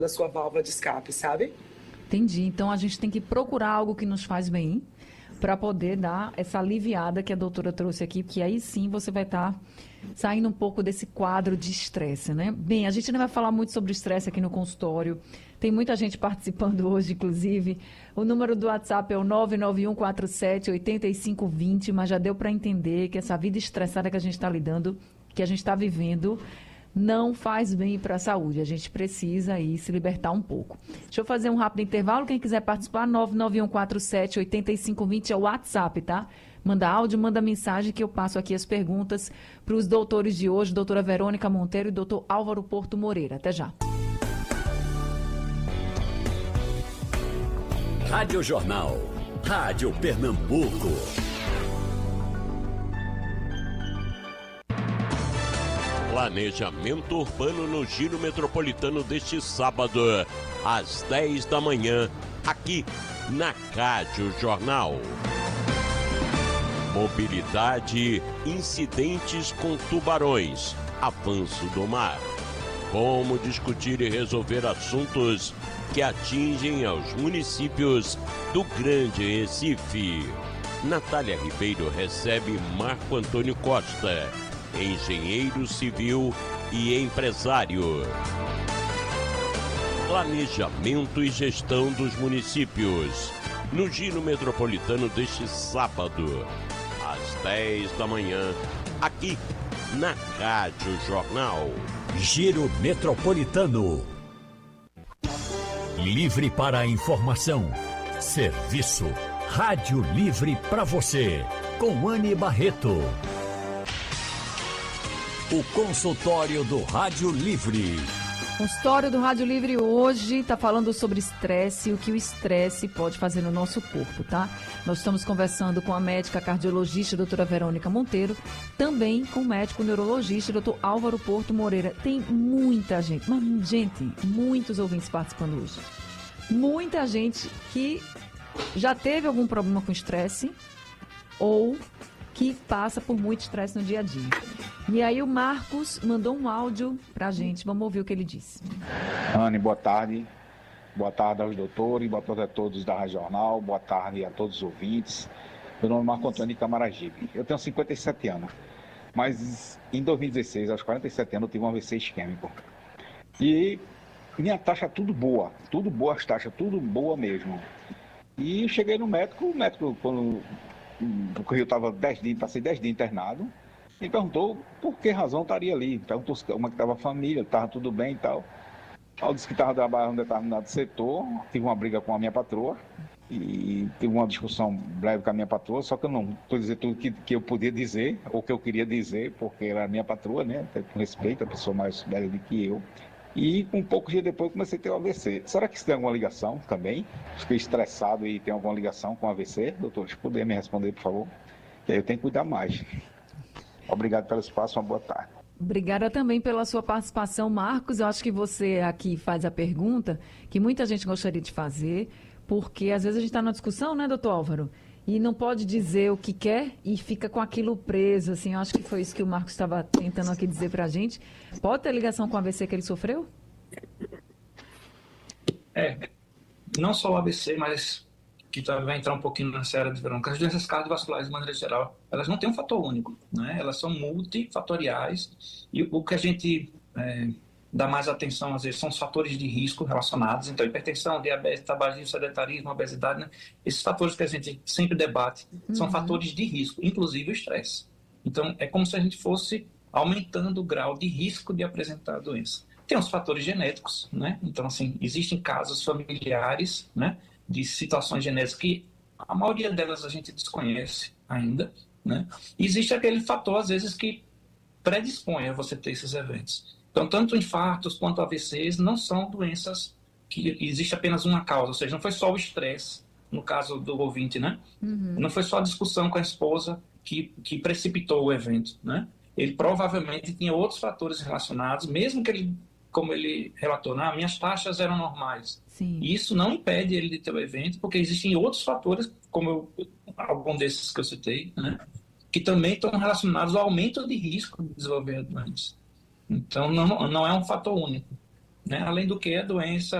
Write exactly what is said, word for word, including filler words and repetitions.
da sua válvula de escape, sabe? Entendi. Então a gente tem que procurar algo que nos faz bem para poder dar essa aliviada que a doutora trouxe aqui, porque aí sim você vai estar saindo um pouco desse quadro de estresse, né? Bem, a gente ainda vai falar muito sobre estresse aqui no consultório. Tem muita gente participando hoje, inclusive. O número do WhatsApp é o nove nove um quatro sete oito cinco dois zero, mas já deu para entender que essa vida estressada que a gente está lidando, que a gente está vivendo, não faz bem para a saúde. A gente precisa aí se libertar um pouco. Deixa eu fazer um rápido intervalo. Quem quiser participar, nove nove um quatro sete oito cinco dois zero é o WhatsApp, tá? Manda áudio, manda mensagem que eu passo aqui as perguntas para os doutores de hoje, doutora Verônica Monteiro e doutor Álvaro Porto Moreira. Até já. Rádio Jornal, Rádio Pernambuco. Planejamento urbano no Giro Metropolitano deste sábado, às dez da manhã, aqui na Rádio Jornal. Mobilidade, incidentes com tubarões, avanço do mar. Como discutir e resolver assuntos que atingem aos municípios do Grande Recife. Natália Ribeiro recebe Marco Antônio Costa, engenheiro civil e empresário. Planejamento e gestão dos municípios, no Giro Metropolitano deste sábado, às dez da manhã, aqui na Rádio Jornal. Giro Metropolitano. Livre para a informação. Serviço. Rádio Livre para você. Com Anne Barreto. O consultório do Rádio Livre. Consultório do Rádio Livre hoje está falando sobre estresse e o que o estresse pode fazer no nosso corpo, tá? Nós estamos conversando com a médica cardiologista, doutora Verônica Monteiro, também com o médico neurologista, doutor Álvaro Porto Moreira. Tem muita gente, mas, gente, muitos ouvintes participando hoje. Muita gente que já teve algum problema com estresse ou que passa por muito estresse no dia a dia. E aí o Marcos mandou um áudio pra gente. Vamos ouvir o que ele disse. Anne, boa tarde. Boa tarde aos doutores, boa tarde a todos da Rádio Jornal, boa tarde a todos os ouvintes. Meu nome é Marco Antônio Camaragibe. Eu tenho cinquenta e sete anos, mas em dois mil e dezesseis, aos quarenta e sete anos, eu tive um A V C isquêmico. E minha taxa tudo boa, tudo boa as taxas, tudo boa mesmo. E cheguei no médico, o médico, quando porque eu estava dez dias, passei dez dias internado, me perguntou por que razão estaria ali. Perguntou como é que estava a família, estava tudo bem e tal. Eu disse que estava trabalhando em um determinado setor, tive uma briga com a minha patroa e tive uma discussão breve com a minha patroa, só que eu não estou dizendo tudo que, que eu podia dizer, ou que eu queria dizer, porque era a minha patroa, né? Com respeito, a pessoa mais velha do que eu. E um pouco dia depois comecei a ter o A V C. Será que isso tem alguma ligação também? Fiquei estressado e tem alguma ligação com o A V C? Doutor, se puder me responder, por favor. Que aí eu tenho que cuidar mais. Obrigado pelo espaço, uma boa tarde. Obrigada também pela sua participação, Marcos. Eu acho que você aqui faz a pergunta que muita gente gostaria de fazer, porque às vezes a gente está numa discussão, né, doutor Álvaro? E não pode dizer o que quer e fica com aquilo preso, assim. Eu acho que foi isso que o Marcos estava tentando aqui dizer para a gente. Pode ter ligação com o A V C que ele sofreu? É, não só o A V C, mas que vai entrar um pouquinho nessa área de verão. As doenças cardiovasculares, de maneira geral, elas não têm um fator único, né? Elas são multifatoriais e o que a gente é, dá mais atenção, às vezes, são os fatores de risco relacionados. Então, hipertensão, diabetes, tabagismo, sedentarismo, obesidade, né? Esses fatores que a gente sempre debate são uhum. fatores de risco, inclusive o estresse. Então, é como se a gente fosse aumentando o grau de risco de apresentar a doença. Tem os fatores genéticos, né? Então, assim, existem casos familiares, né, de situações genéticas que a maioria delas a gente desconhece ainda, né? E existe aquele fator, às vezes, que predispõe a você ter esses eventos. Então, tanto infartos quanto A V Cs não são doenças que existe apenas uma causa, ou seja, não foi só o estresse, no caso do ouvinte, né? Uhum. Não foi só a discussão com a esposa que, que precipitou o evento, né? Ele provavelmente tinha outros fatores relacionados, mesmo que ele, como ele relatou, ah, minhas taxas eram normais. Sim. E isso não impede ele de ter o evento, porque existem outros fatores, como eu, algum desses que eu citei, né? Que também estão relacionados ao aumento de risco de desenvolver a doença. Então, não, não é um fator único. né? Além do que, a doença